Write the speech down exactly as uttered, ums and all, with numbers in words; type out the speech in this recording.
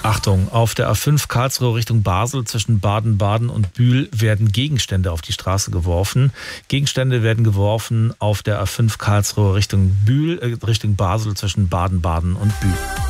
Achtung, auf der A fünf Karlsruhe Richtung Basel zwischen Baden-Baden und Bühl werden Gegenstände auf die Straße geworfen. Gegenstände werden geworfen auf der A fünf Karlsruhe Richtung Bühl, äh, Richtung Basel zwischen Baden-Baden und Bühl.